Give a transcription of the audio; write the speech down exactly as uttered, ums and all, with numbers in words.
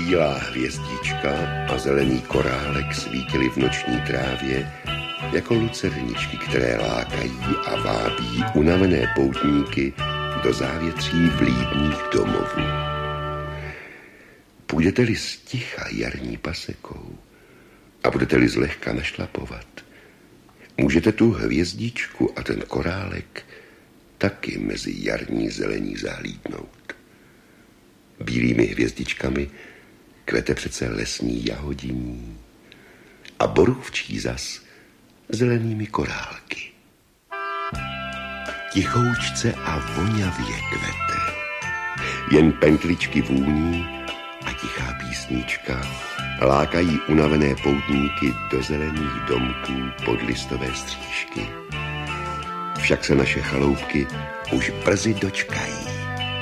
bílá hvězdička a zelený korálek svítily v noční trávě jako lucerničky, které lákají a vábí unavené poutníky do závětří vlídných domovů. Půjdete-li sticha jarní pasekou a budete-li zlehka našlapovat, můžete tu hvězdičku a ten korálek taky mezi jarní zelení zahlídnout. Bílými hvězdičkami kvete přece lesní jahodiní a borůvčí zas zelenými korálky. Tichoučce a vonavě kvete, jen pentličky vůní a tichá písnička lákají unavené poutníky do zelených domků pod listové střížky. Však se naše chaloupky už brzy dočkají.